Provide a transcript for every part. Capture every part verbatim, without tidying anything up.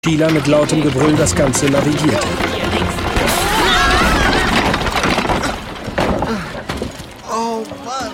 Sheila mit lautem Gebrüll das Ganze navigierte. Oh Mann.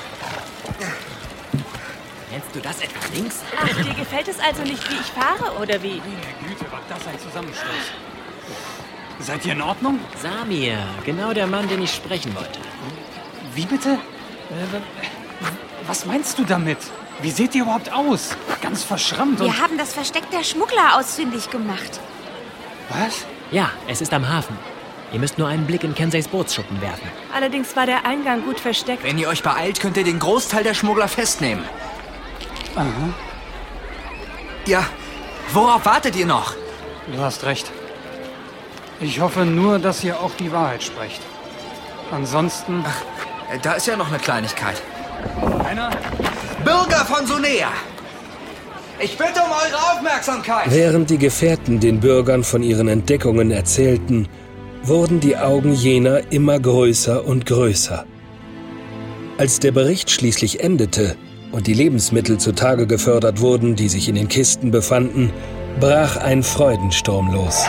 Nennst du das etwa links? Ach, dir gefällt es also nicht, wie ich fahre, oder wie? Meine Güte, war das ein Zusammenstoß. Seid ihr in Ordnung? Samir, genau der Mann, den ich sprechen wollte. Wie bitte? Äh, was meinst du damit? Wie seht ihr überhaupt aus? Ganz verschrammt und... Wir haben das Versteck der Schmuggler ausfindig gemacht. Was? Ja, es ist am Hafen. Ihr müsst nur einen Blick in Kenseis Bootsschuppen werfen. Allerdings war der Eingang gut versteckt. Wenn ihr euch beeilt, könnt ihr den Großteil der Schmuggler festnehmen. Aha. Ja, worauf wartet ihr noch? Du hast recht. Ich hoffe nur, dass ihr auch die Wahrheit sprecht. Ansonsten... Ach, da ist ja noch eine Kleinigkeit. Einer? Bürger von Sunea! Ich bitte um eure Aufmerksamkeit! Während die Gefährten den Bürgern von ihren Entdeckungen erzählten, wurden die Augen jener immer größer und größer. Als der Bericht schließlich endete und die Lebensmittel zutage gefördert wurden, die sich in den Kisten befanden, brach ein Freudensturm los.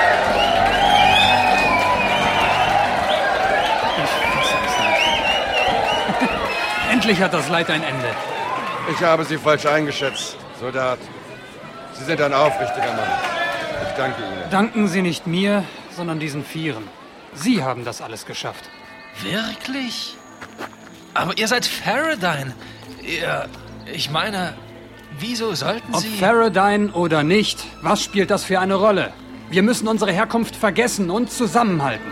Endlich hat das Leid ein Ende. Ich habe Sie falsch eingeschätzt, Soldat. Sie sind ein aufrichtiger Mann. Ich danke Ihnen. Danken Sie nicht mir, sondern diesen Vieren. Sie haben das alles geschafft. Wirklich? Aber ihr seid Faradine. Ihr, ich meine, wieso sollten Ob Sie... Faradine oder nicht, was spielt das für eine Rolle? Wir müssen unsere Herkunft vergessen und zusammenhalten.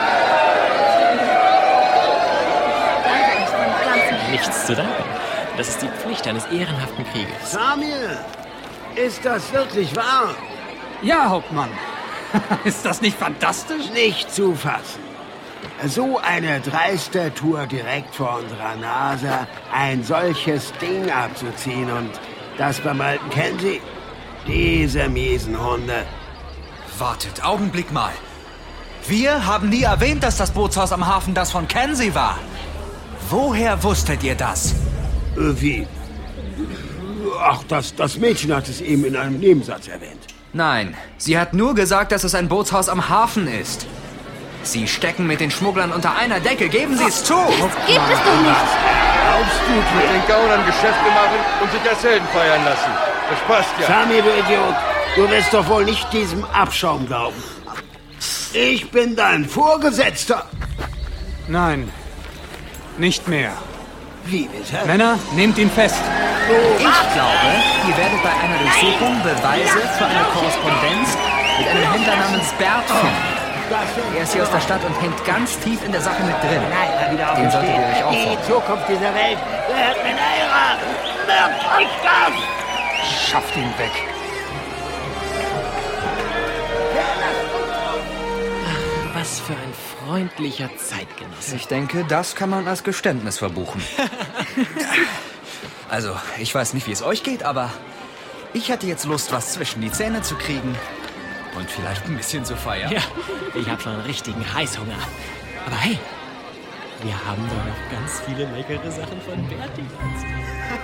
Nichts zu danken. Das ist die Pflicht eines ehrenhaften Kriegers. Samir, ist das wirklich wahr? Ja, Hauptmann. Ist das nicht fantastisch? Nicht zu fassen. So eine dreiste Tour direkt vor unserer Nase, ein solches Ding abzuziehen und das beim alten Kenzie. Diese miesen Hunde. Wartet, Augenblick mal. Wir haben nie erwähnt, dass das Bootshaus am Hafen das von Kenzie war. Woher wusstet ihr das? Wie? Ach, das, das Mädchen hat es eben in einem Nebensatz erwähnt. Nein, sie hat nur gesagt, dass es ein Bootshaus am Hafen ist. Sie stecken mit den Schmugglern unter einer Decke, geben Sie es zu! Das gibt es doch nicht! Glaubst du, Mit den Gaunern Geschäfte machen und sich als Helden feiern lassen. Das passt ja. Samir, du Idiot, du wirst doch wohl nicht diesem Abschaum glauben. Ich bin dein Vorgesetzter. Nein, nicht mehr. Wie bitte? Männer, nehmt ihn fest. Ich glaube, ihr werdet bei einer Durchsuchung Beweise für eine Korrespondenz mit einem Händler namens Bert finden. Er ist hier aus der Stadt und hängt ganz tief in der Sache mit drin. Nein, wieder Den solltet ihr euch Die aufhören. Zukunft dieser Welt gehört mit eurer. Merkt euch das! Schafft ihn weg. Was für ein freundlicher Zeitgenosse. Ich denke, das kann man als Geständnis verbuchen. Also, ich weiß nicht, wie es euch geht, aber ich hätte jetzt Lust, was zwischen die Zähne zu kriegen und vielleicht ein bisschen zu feiern. Ja, ich habe schon einen richtigen Heißhunger. Aber hey, wir haben doch noch ganz viele leckere Sachen von Berti.